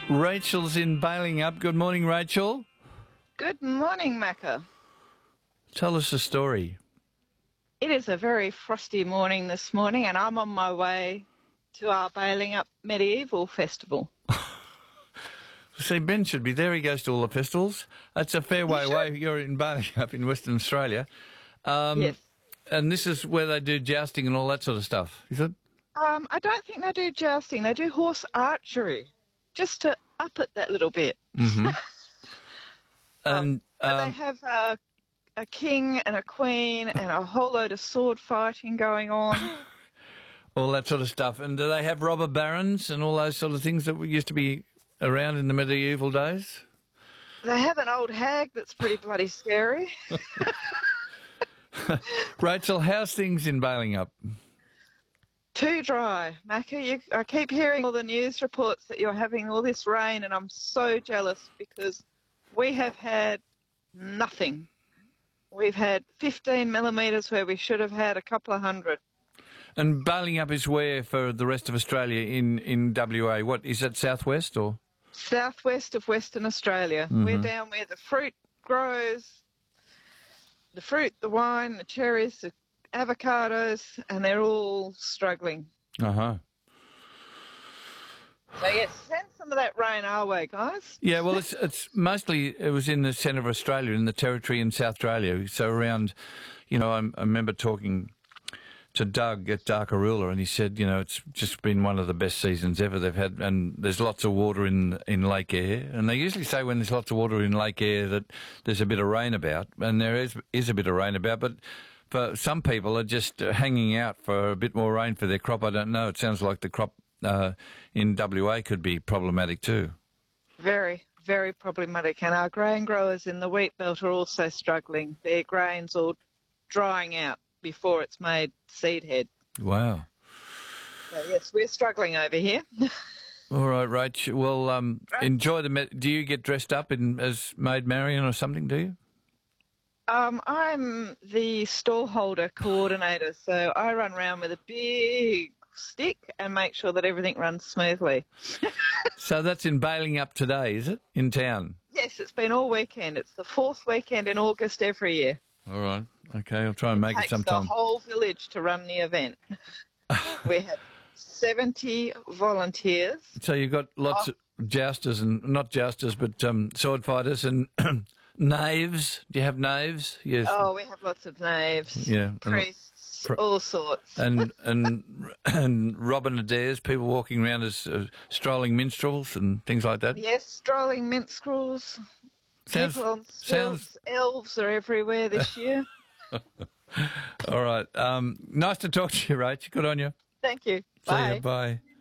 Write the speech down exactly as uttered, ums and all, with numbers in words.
Rachel's in Bailing Up. Good morning, Rachel. Good morning, Macca. Tell us a story. It is a very frosty morning this morning, and I'm on my way to our Bailing Up Medieval Festival. See, Ben should be there. He goes to all the festivals. That's a fair way away. You're in Bailing Up in Western Australia. Um, yes. And this is where they do jousting and all that sort of stuff, is it? Um, I don't think they do jousting. They do horse archery, just to up it that little bit. Mm-hmm. um, and but um, they have a, a king and a queen and a whole load of sword fighting going on. all that sort of stuff. And do they have robber barons and all those sort of things that used to be around in the medieval days? They have an old hag that's pretty bloody scary. Rachel, how's things in Bailing Up? Too dry, Macca. You, I keep hearing all the news reports that you're having all this rain, and I'm so jealous because we have had nothing. We've had fifteen millimetres where we should have had a couple of hundred. And Bailing Up is where for the rest of Australia in, in W A? What, is that southwest or? Southwest of Western Australia. Mm-hmm. We're down where the fruit grows, the fruit, the wine, the cherries, the avocados, and they're all struggling. Uh-huh. So, yes, send some of that rain our way, guys. Yeah, well, it's it's mostly, it was in the centre of Australia, in the Territory in South Australia. So around, you know, I, I remember talking to Doug at Darkaroola, and he said, you know, it's just been one of the best seasons ever they've had, and there's lots of water in in Lake Eyre. And they usually say when there's lots of water in Lake Eyre that there's a bit of rain about, and there is is a bit of rain about, but for some people are just hanging out for a bit more rain for their crop. I don't know. It sounds like the crop uh, in W A could be problematic too. Very, very problematic. And our grain growers in the wheat belt are also struggling. Their grain's all drying out before it's made seed head. Wow. So, yes, we're struggling over here. All right, Rach. Well, um, Right. enjoy the... Me- do you get dressed up in as Maid Marian or something, do you? Um, I'm the stall holder coordinator, so I run around with a big stick and make sure that everything runs smoothly. So that's in Bailing Up today, is it? In town? Yes, it's been all weekend. It's the fourth weekend in August every year. All right. Okay, I'll try and make it Takes sometime. the whole village to run the event. We have seventy volunteers. So you've got lots Oh. of jousters and... Not jousters, but um, sword fighters and knaves. Do you have knaves? Yes. Oh, we have lots of knaves, Yeah. priests, Pr- all sorts. and and and Robin Adair's, people walking around as uh, strolling minstrels and things like that. Yes, strolling minstrels. Sounds People on sounds stilts, elves are everywhere this year. all right. Um, nice to talk to you, Rach. Good on you. Thank you. See Bye. you. Bye.